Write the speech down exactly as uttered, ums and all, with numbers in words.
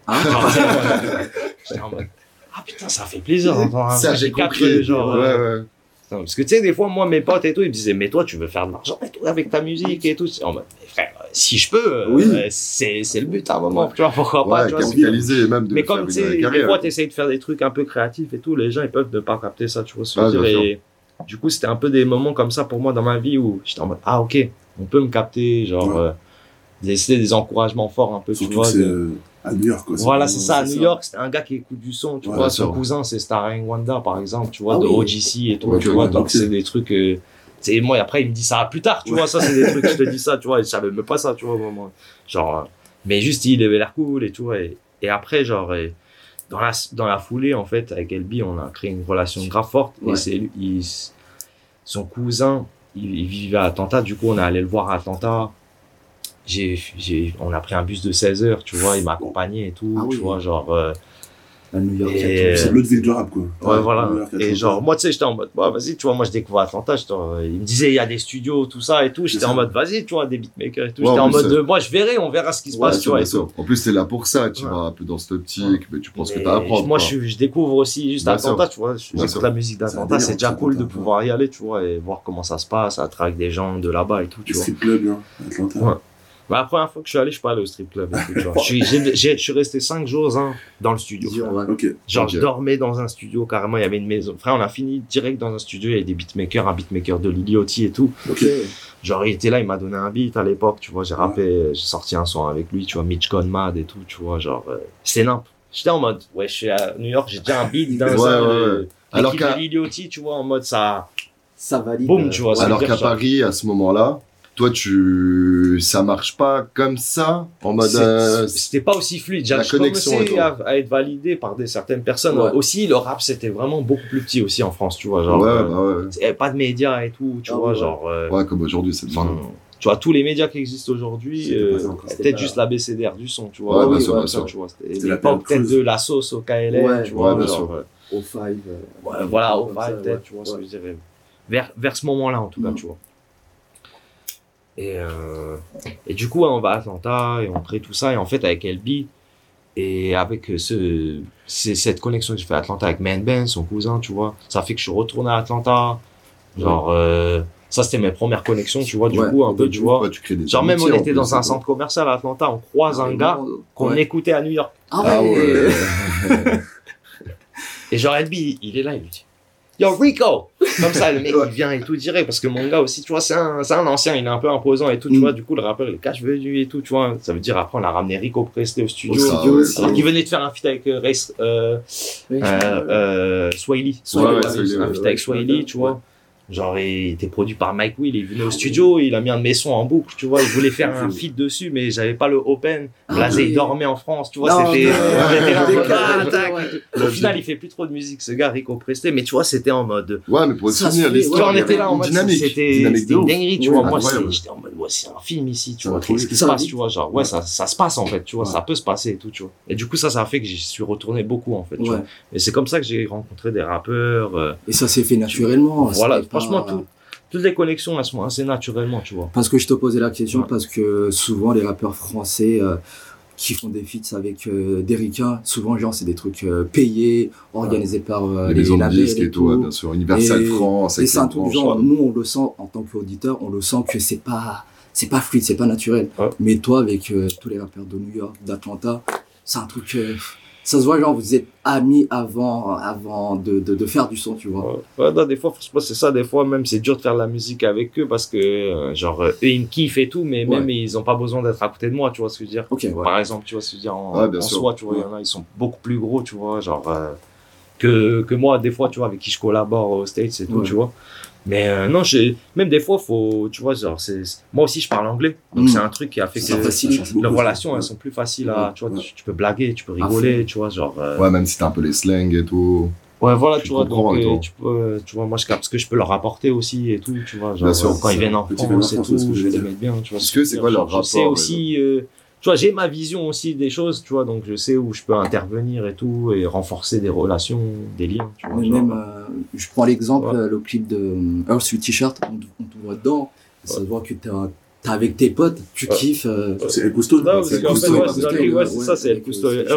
Hein Genre, j'étais en mode, ah putain, ça fait plaisir d'entendre un Ça, j'ai compris. genre, ouais, euh, ouais. non, parce que tu sais, des fois, moi, mes potes et tout, ils me disaient, mais toi, tu veux faire de l'argent et tout, avec ta musique et tout. En mode, mais frère, si je peux, Oui. euh, c'est, c'est le but à un moment, tu vois, pourquoi pas, Ouais, tu vois. capitaliser et même de Mais faire comme une tu sais, des carrière. fois, t'essayes de faire des trucs un peu créatifs et tout, les gens, ils peuvent ne pas capter ça, tu vois ce que je Ah, veux dire. bien Et du coup, c'était un peu des moments comme ça pour moi dans ma vie où j'étais en mode, ah, ok, on peut me capter, genre, Ouais. euh, des, c'était des encouragements forts un peu, Surtout tu vois. que c'est de- euh, à New York, quoi. Voilà, vraiment- c'est ça, à New York, c'était un gars qui écoute du son, tu Ouais, vois, bien son sûr. cousin, c'est Starring Wanda, par exemple, tu vois, Ah de oui. O G C et tout, Ouais, tu ok, vois, ok, donc ok. c'est des trucs, euh, c'est, moi, après, il me dit ça plus tard, tu vois, ça, c'est des trucs, je te dis ça, tu vois, et je savais même pas ça, tu vois, au moment. Genre, euh, mais juste, il avait l'air cool et tout, et, et après, genre, et dans la, dans la foulée, en fait, avec L B, on a créé une relation grave forte, Ouais. et c'est lui, il, son cousin, il, il vivait à Atlanta, du coup, on est allé le voir à Atlanta. J'ai, j'ai, on a pris un bus de seize heures, tu vois, il m'a accompagné et tout, Ah oui. tu vois, genre, euh, À New York, Et- c'est l'autre ville du rap, quoi. ouais, voilà. New York, Et Atlanta. genre, moi, tu sais, j'étais en mode, bah, vas-y, tu vois, moi, je découvre Atlanta, j'étais en- il me disait, il y a des studios, tout ça et tout, j'étais C'est en ça. mode, vas-y, tu vois, des beatmakers et tout, Ouais, j'étais en en plus, mode, c'est- euh, moi, je verrai, on verra ce qui se Ouais, passe, tu vois, bien et sûr. tout. En plus, c'est là pour ça, tu Ouais. vas un peu dans cette optique, mais tu penses que Mais t'as à apprendre. moi, quoi. je, je découvre aussi juste Bien Atlanta, sûr. tu vois, Bien j'écoute sûr. la musique C'est un d'Atlanta, délire, c'est déjà cool de Atlanta, pouvoir y aller, tu vois, et voir comment ça se passe, être avec des gens de là-bas et tout, tu Le vois. strip club, hein, Atlanta. Ouais. Bah, la première fois que je suis allé, je suis pas allé au strip club et tout, tu vois. Je suis, j'ai, j'ai- je suis resté cinq jours, hein, dans le studio. Dur, frère. ouais. Ok. Genre, Ok. je dormais dans un studio, carrément, il y avait une maison. Frère, on a fini direct dans un studio, il y avait des beatmakers, un beatmaker de Liliotti et tout. Ok. Genre, il était là, il m'a donné un beat à l'époque, tu vois, j'ai rappé, j'ai sorti un son avec lui, tu vois, Mitch Conmad et tout, tu vois, genre, euh, c'est nimp. J'étais en mode, ouais, je suis à New York, j'ai déjà un beat dans Ouais, un, ouais, euh, ouais. Alors l'équipe qu'à- de Liliotti, tu vois, en mode, ça, Ça valide. boum, tu vois, ça veut Alors dire, qu'à genre, Paris, à ce moment-là, toi, tu, ça marche pas comme ça, en mode, c'est- euh, c'était pas aussi fluide. la J'ai connexion commencé et à, à être validé par des certaines personnes. Ouais. Aussi, le rap, c'était vraiment beaucoup plus petit aussi en France, tu vois, genre, ouais, euh, bah ouais. il y avait pas de médias et tout, tu Ah vois, ouais. genre, euh, Ouais, comme aujourd'hui, c'est enfin, bien. tu vois, tous les médias qui existent aujourd'hui, C'était euh, pas ça encore, c'était peut-être pas- juste l'A B C D R du son, tu Ouais, vois. bien oui, sûr, ouais, bien ça, sûr. tu vois, c'était C'était la l'époque période peut-être creuse. de la sauce au K L M, Ouais, tu vois, ouais, bien genre, sûr. euh, Au five. euh, ouais, voilà, au comme five, ça, peut-être, ouais. tu vois ce Ouais. que je dirais. Vers, vers ce moment-là, en tout cas, Mm. tu vois. Et, euh, et du coup, on va à Atlanta et on crée tout ça. Et en fait, avec L B, et avec ce, c'est cette connexion que j'ai fait à Atlanta avec Man Ben, son cousin, tu vois, ça fait que je suis retourné à Atlanta. Genre, euh, ça, c'était mes premières connexions, tu vois, du Ouais, coup, un au peu, début, tu vois. Ouais, tu crées des Genre, même on amitiés, en était plus, dans c'est un cool. centre commercial à Atlanta, on croise un gars qu'on Ouais. écoutait à New York. Ah Ah ouais. ouais. Et genre, L B, il est là, il lui dit, Yo, Rico! Comme ça, le mec, il vient et tout direct, parce que mon gars aussi, tu vois, c'est un, c'est un ancien, il est un peu imposant et tout, tu Mm. vois, du coup, le rappeur, il est cash venu et tout, tu vois. Ça veut dire, après, on a ramené Rico Presley au studio. Au studio ouais, aussi. Alors qu'il venait de faire un feat avec euh, Race, euh, Oui, euh, euh, Swahili. Swahili, ouais, un Swahili, feat ouais, avec ouais, Swahili, ouais. tu vois. Genre, il était produit par Mike Will, il venait au studio, il a mis un de mes sons en boucle, tu vois, il voulait faire un feat dessus, mais j'avais pas le open. Ah, Blasé, oui. il dormait en France, tu vois, Non, c'était, mais- on était là en Des mode, cas, ah, ouais, tac. ouais. Au final, il fait plus trop de musique, ce gars, Rico Presley, mais tu vois, c'était en mode, Ouais, mais pour Ça se souvenir se fait, tu vois, l'histoire, on il y était avait là en une mode, dynamique. c'était, Dynamique c'était de une ouf. dinguerie, tu Ouais, vois. Moi, incroyable. c'est- j'étais en mode, ouais, c'est un film ici, tu Ça vois, va trop qu'est-ce vite. qui se Ça va passe, vite. tu vois, genre, ouais, Ouais. ça, ça se passe, en fait, tu vois, Ouais. ça peut se passer et tout, tu vois. Et du coup, ça, ça a fait que j'y suis retourné beaucoup, en fait, tu Ouais. vois. Et c'est comme ça que j'ai rencontré des rappeurs, euh, Et ça s'est fait naturellement. voilà, c'était pas- franchement, tout, toutes les connexions, elles sont assez naturellement, tu vois. Parce que je te posais la question, Ouais. parce que souvent les rappeurs français euh, qui font des feats avec euh, des ricains, souvent genre c'est des trucs euh, payés, organisés par euh, Les les maisons de labels disques et et tout, ouais, tout. bien sûr. Universal Et- France, Et avec c'est les un truc branches. genre, nous on le sent en tant qu'auditeur, on le sent que c'est pas, c'est pas fluide, c'est pas naturel. Ouais. Mais toi avec euh, tous les rappeurs de New York, d'Atlanta, c'est un truc, euh, ça se voit genre vous êtes amis avant, avant de, de, de faire du son, tu vois. Ouais, ouais, non, des fois, franchement, c'est ça, des fois, même, c'est dur de faire de la musique avec eux parce que, euh, genre, euh, eux, ils me kiffent et tout, mais même, Ouais. ils ont pas besoin d'être à côté de moi, tu vois ce que je veux dire. Ok, ouais. Par exemple, tu vois ce que je veux dire, en, Ouais, bien en sûr. soi, tu vois, il y en a, ils sont beaucoup plus gros, tu vois, genre, euh, que, que moi, des fois, tu vois, avec qui je collabore aux States et tout, Ouais. tu vois. Mais euh, non, j'ai, même des fois, faut, tu vois, genre, c'est, moi aussi, je parle anglais, donc Mm. c'est un truc qui a fait Ça que facilite. change beaucoup, les ça. relations, Ouais. elles sont plus faciles à, Ouais. tu vois, Ouais. tu, tu peux blaguer, tu peux À rigoler, fond. tu vois, genre. euh, Ouais, même si t'as un peu les slangs et tout. Ouais, voilà, Je tu vois, comprends, donc, et euh, tout. tu peux, tu vois, moi, je capte ce que je peux leur apporter aussi et tout, tu vois, genre, Bien sûr. euh, quand ils Ça, viennent en petit France viennent en et France, tout, c'est ce que je je vais veux les dire. mettre bien, tu vois. Est-ce ce que je c'est veux quoi dire, leur genre, Je sais rapport, aussi, euh, tu vois, j'ai ma vision aussi des choses, tu vois, donc je sais où je peux intervenir et tout, et renforcer des relations, des liens, tu vois. Mais genre. même, euh, je prends l'exemple, Ouais. euh, le clip de euh, Earth Sweet T-shirt, on, on te voit dedans, ça se voit que t'es un- t'es avec tes potes, tu Ouais. kiffes. euh, C'est El Cousteau. Non, parce C'est El qu'en fait, Cousteau, ouais, parce c'est dans que- les- ouais, c'est ça, c'est ouais, El Cousteau. avec, euh,